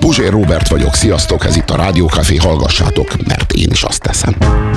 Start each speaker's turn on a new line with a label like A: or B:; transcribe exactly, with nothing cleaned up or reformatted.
A: Puzsér Róbert vagyok, sziasztok, ez itt a Rádió Café, hallgassátok, mert én is azt teszem.